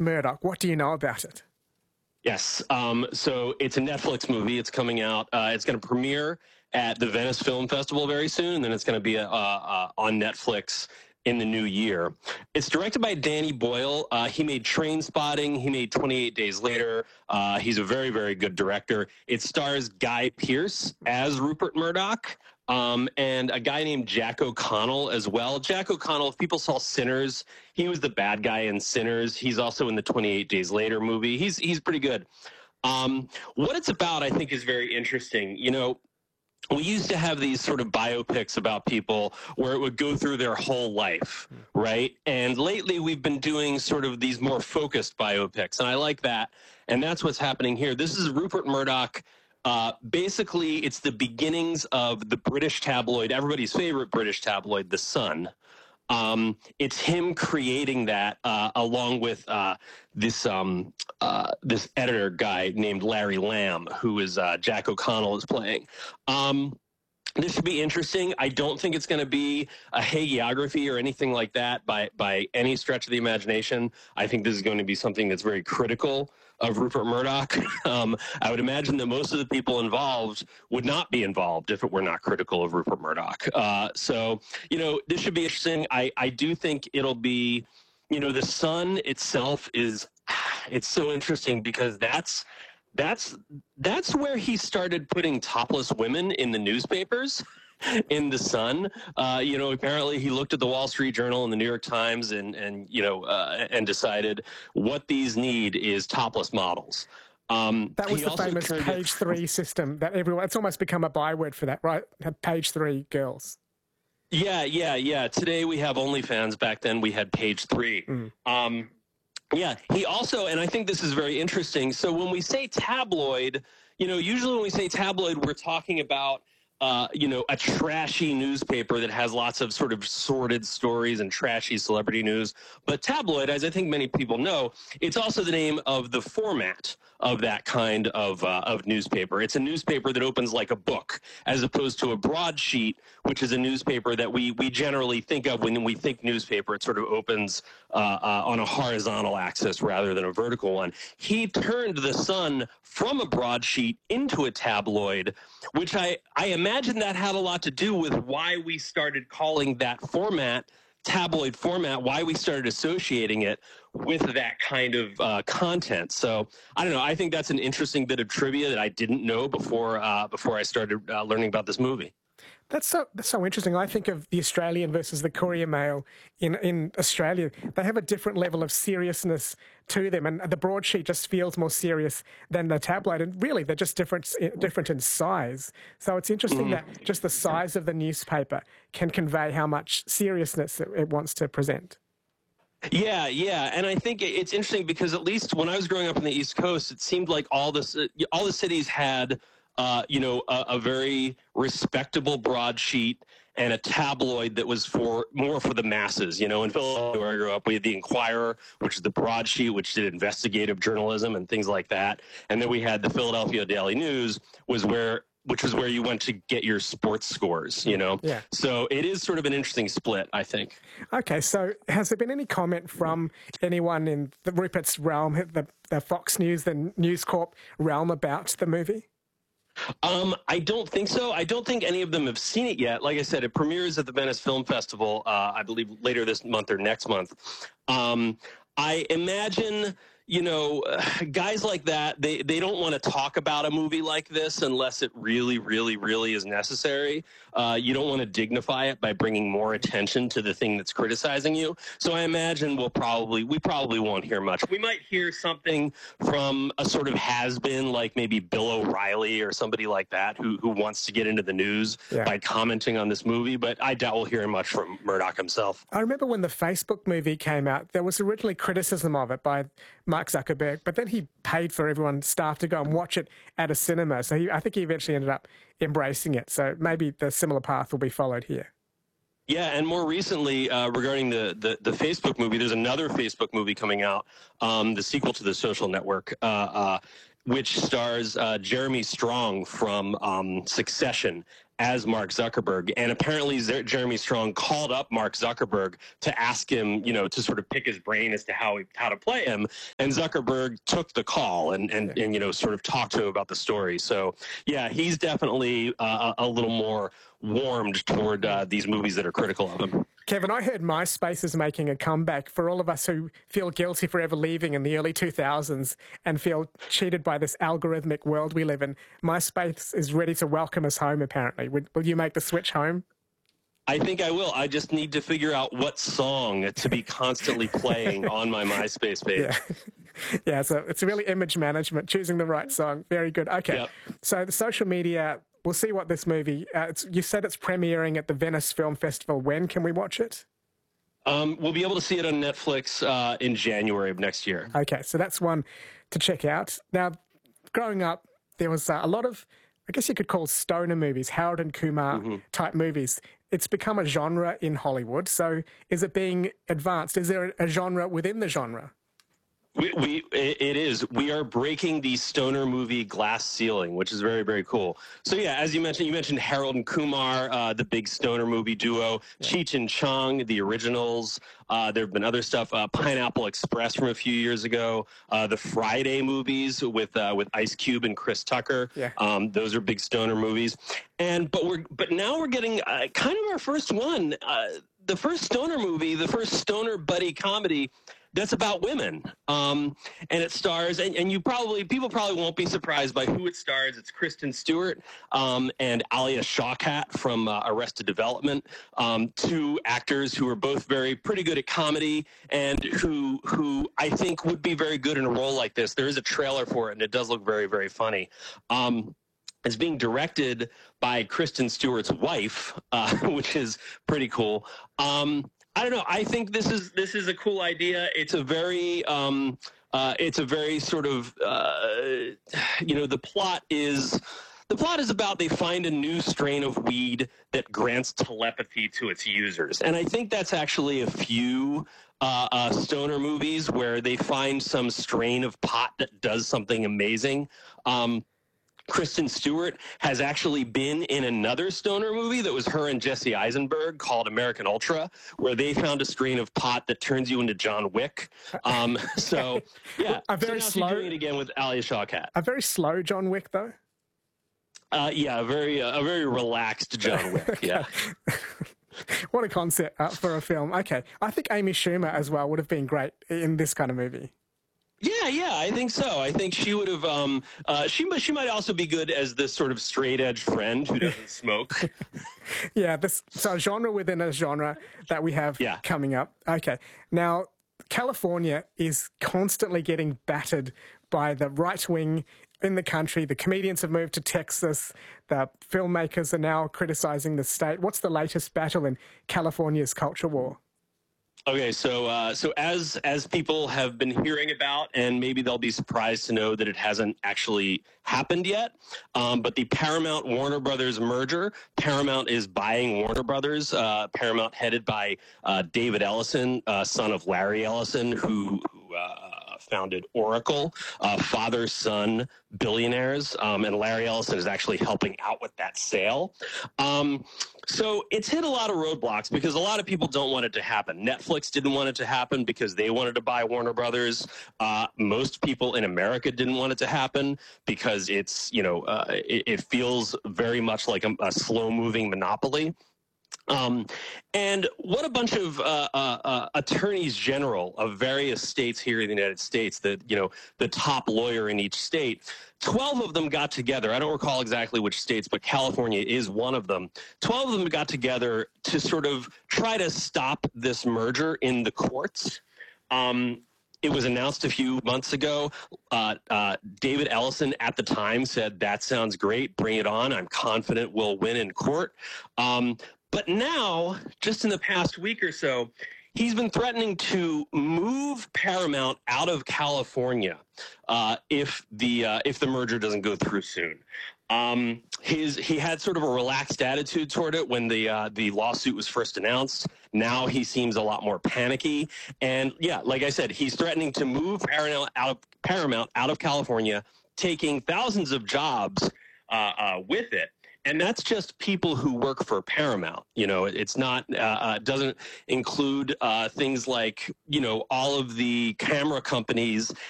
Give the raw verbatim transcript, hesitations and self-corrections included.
Murdoch. What do you know about it? Yes. Um, so it's a Netflix movie. It's coming out. Uh, it's going to premiere at the Venice Film Festival very soon, and then it's going to be uh, uh, on Netflix in the new year. It's directed by Danny Boyle. Uh, he made Trainspotting. He made twenty-eight days later. Uh, he's a very, very good director. It stars Guy Pearce as Rupert Murdoch. Um, and a guy named Jack O'Connell as well. Jack O'Connell, if people saw Sinners, he was the bad guy in Sinners. He's also in the twenty-eight days later movie. He's he's pretty good. Um, what it's about, I think, is very interesting. You know, we used to have these sort of biopics about people where it would go through their whole life, right? And lately we've been doing sort of these more focused biopics, and I like that. And that's what's happening here. This is Rupert Murdoch. Uh, basically, it's the beginnings of the British tabloid, everybody's favorite British tabloid, The Sun. Um, it's him creating that uh, along with uh, this um, uh, this editor guy named Larry Lamb, who is uh, Jack O'Connell is playing. Um, this should be interesting. I don't think it's going to be a hagiography or anything like that by by any stretch of the imagination. I think this is going to be something that's very critical of Rupert Murdoch. Um, I would imagine that most of the people involved would not be involved if it were not critical of Rupert Murdoch. Uh, so, you know, this should be interesting. I, I do think it'll be, you know, The Sun itself is, it's so interesting because that's, that's, that's where he started putting topless women in the newspapers. In The Sun, uh, you know, apparently he looked at the Wall Street Journal and the New York Times and, and you know, uh, and decided what these need is topless models. Um, that was the famous page it... three system that everyone, it's almost become a byword for that, right? Page three girls. Yeah, yeah, yeah. Today we have OnlyFans. Back then we had page three. Mm. Um, yeah, he also, and I think this is very interesting. So when we say tabloid, you know, usually when we say tabloid, we're talking about Uh, you know, a trashy newspaper that has lots of sort of sordid stories and trashy celebrity news. But tabloid, as I think many people know, it's also the name of the format of that kind of uh, of newspaper. It's a newspaper that opens like a book, as opposed to a broadsheet, which is a newspaper that we we generally think of when we think newspaper. It sort of opens uh, uh, on a horizontal axis rather than a vertical one. He turned The Sun from a broadsheet into a tabloid, which I, I imagine that had a lot to do with why we started calling that format, tabloid format, why we started associating it with that kind of uh, content. So I don't know. I think that's an interesting bit of trivia that I didn't know before uh, before I started uh, learning about this movie. That's so, that's so interesting. I think of the Australian versus the Courier Mail in, in Australia. They have a different level of seriousness to them, and the broadsheet just feels more serious than the tabloid. And really, they're just different, different in size. So it's interesting mm-hmm. that just the size of the newspaper can convey how much seriousness it, it wants to present. Yeah, yeah, and I think it's interesting because at least when I was growing up on the East Coast, it seemed like all this, all the cities had Uh, you know, a, a very respectable broadsheet and a tabloid that was for more for the masses. You know, in Philadelphia, where I grew up, we had the Inquirer, which is the broadsheet, which did investigative journalism and things like that. And then we had the Philadelphia Daily News, was where which was where you went to get your sports scores, you know? Yeah. So it is sort of an interesting split, I think. Okay, so has there been any comment from anyone in the Rupert's realm, the, the Fox News, the News Corp realm about the movie? Um, I don't think so. I don't think any of them have seen it yet. Like I said, it premieres at the Venice Film Festival, uh, I believe later this month or next month. Um, I imagine, you know, guys like that, they, they don't want to talk about a movie like this unless it really, really, really is necessary. Uh, you don't want to dignify it by bringing more attention to the thing that's criticizing you. So I imagine we'll probably, we probably won't hear much. We might hear something from a sort of has-been, like maybe Bill O'Reilly or somebody like that who, who wants to get into the news yeah. by commenting on this movie, but I doubt we'll hear much from Murdoch himself. I remember when the Facebook movie came out, there was originally criticism of it by Mark Zuckerberg, but then he paid for everyone, staff, to go and watch it at a cinema. So he, I think he eventually ended up embracing it. So maybe the similar path will be followed here. Yeah, and more recently, uh, regarding the, the, the Facebook movie, there's another Facebook movie coming out, um, the sequel to The Social Network. Uh, uh, which stars uh, Jeremy Strong from um, Succession as Mark Zuckerberg. And apparently Jeremy Strong called up Mark Zuckerberg to ask him, you know, to sort of pick his brain as to how he, how to play him. And Zuckerberg took the call and, and, and, you know, sort of talked to him about the story. So, yeah, he's definitely uh, a little more warmed toward uh, these movies that are critical of him. Kevin, I heard MySpace is making a comeback. For all of us who feel guilty for ever leaving in the early two thousands and feel cheated by this algorithmic world we live in, MySpace is ready to welcome us home, apparently. Will, will you make the switch home? I think I will. I just need to figure out what song to be constantly playing on my MySpace page. Yeah, yeah, so it's really image management, choosing the right song. Very good. Okay, yep. So the social media... We'll see what this movie, uh, it's, you said it's premiering at the Venice Film Festival. When can we watch it? Um, we'll be able to see it on Netflix uh, in January of next year. Okay, so that's one to check out. Now, growing up, there was uh, a lot of, I guess you could call stoner movies, Harold and Kumar mm-hmm. type movies. It's become a genre in Hollywood. So is it being advanced? Is there a genre within the genre? We, we, it is. We are breaking the stoner movie glass ceiling, which is very, very cool. So yeah, as you mentioned, you mentioned Harold and Kumar, uh, the big stoner movie duo, yeah. Cheech and Chong, the originals. Uh, there have been other stuff, uh, Pineapple Express from a few years ago, uh, the Friday movies with uh, with Ice Cube and Chris Tucker. Yeah. Um, those are big stoner movies. And but we're but now we're getting uh, kind of our first one, uh, the first stoner movie, the first stoner buddy comedy. That's about women, um, and it stars, and, and you probably, people probably won't be surprised by who it stars. It's Kristen Stewart um, and Alia Shawkat from uh, Arrested Development, um, two actors who are both very pretty good at comedy and who who I think would be very good in a role like this. There is a trailer for it, and it does look very, very funny. Um, It's being directed by Kristen Stewart's wife, uh, which is pretty cool. Um, I don't know. I think this is this is a cool idea. It's a very um, uh, it's a very sort of uh, you know the plot is the plot is about they find a new strain of weed that grants telepathy to its users, and I think that's actually a few uh, uh, stoner movies where they find some strain of pot that does something amazing. Um, Kristen Stewart has actually been in another stoner movie that was her and Jesse Eisenberg called American Ultra, where they found a strain of pot that turns you into John Wick. Um, so, yeah. A very so now slow, she's doing it again with Alia Shawkat. A very slow John Wick, though? Uh, yeah, a very, uh, a very relaxed John Wick, yeah. What a concept uh, for a film. Okay. I think Amy Schumer as well would have been great in this kind of movie. Yeah, yeah, I think so. I think she would have. Um, uh, she she might also be good as this sort of straight edge friend who doesn't smoke. Yeah, this so genre within a genre that we have yeah. coming up. Okay, now California is constantly getting battered by the right wing in the country. The comedians have moved to Texas. The filmmakers are now criticizing the state. What's the latest battle in California's culture war? Okay, so uh, so as as people have been hearing about, and maybe they'll be surprised to know that it hasn't actually happened yet, um, but the Paramount Warner Brothers merger, Paramount is buying Warner Brothers. Uh, Paramount headed by uh, David Ellison, uh, son of Larry Ellison, who, who uh, founded Oracle, uh, father son billionaires, um, and Larry Ellison is actually helping out with that sale. Um, so it's hit a lot of roadblocks because a lot of people don't want it to happen. Netflix didn't want it to happen because they wanted to buy Warner Brothers. Uh, most people in America didn't want it to happen because it's, you know, uh, it, it feels very much like a, a slow-moving monopoly. Um, and what a bunch of uh, uh, uh, attorneys general of various states here in the United States, the, you know, the top lawyer in each state, twelve of them got together. I don't recall exactly which states, but California is one of them. twelve of them got together to sort of try to stop this merger in the courts. Um, It was announced a few months ago. Uh, uh, David Ellison at the time said, that sounds great. Bring it on. I'm confident we'll win in court. Um, but now, just in the past week or so, he's been threatening to move Paramount out of California uh, if the uh, if the merger doesn't go through soon. Um, his he had sort of a relaxed attitude toward it when the uh, the lawsuit was first announced. Now he seems a lot more panicky, and yeah, like I said, he's threatening to move Paramount out of Paramount out of California, taking thousands of jobs uh, uh, with it. And that's just people who work for Paramount. You know, it's not, uh, uh, doesn't include uh, things like, you know, all of the camera companies